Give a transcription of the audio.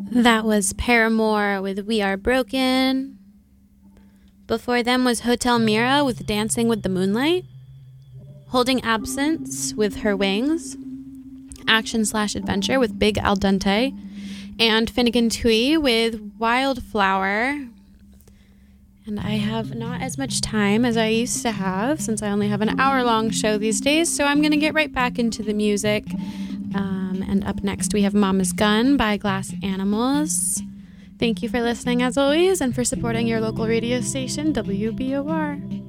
That was Paramore with We Are Broken. Before them was Hotel Mira with Dancing with the Moonlight. Holding Absence with Her Wings. Action/Adventure with Big Al Dente. And Finnegan Tui with Wildflower. And I have not as much time as I used to have since I only have an hour-long show these days, so I'm going to get right back into the music. And up next we have Mama's Gun by Glass Animals. Thank you for listening as always and for supporting your local radio station, WBOR.